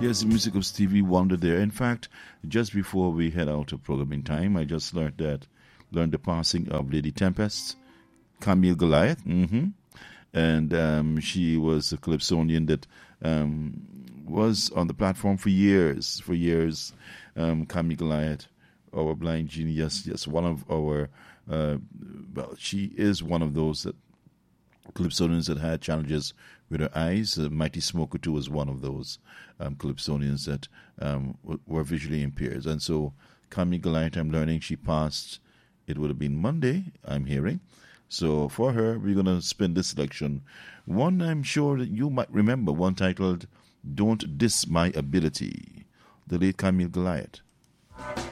Yes, the music of Stevie Wonder there. In fact, just before we head out of programming time, I just learned the passing of Lady Tempest, Camille Goliath. And she was a calypsonian that was on the platform for years. Camille Goliath, our blind genius, yes, one of our, she is one of those that calypsonians that had challenges with her eyes. Mighty Smoker too was one of those calypsonians that were visually impaired. And so Camille Goliath, I'm learning she passed, it would have been Monday, I'm hearing. So for her, we're going to spin this selection. One I'm sure that you might remember, one titled Don't Diss My Ability, the late Camille Goliath.